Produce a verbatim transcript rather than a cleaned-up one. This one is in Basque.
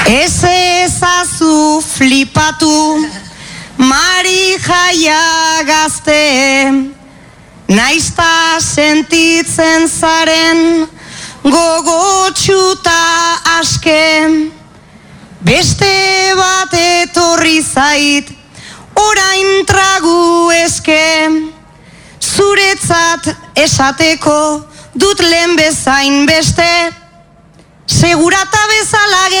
Ez ezazu flipatu, Mari jaia gazte, naizta sentitzen zaren, gogotxuta aske, beste bat etorri zait, orain tragu eske, zuretzat esateko, dut lehen bezain beste, segurata bezala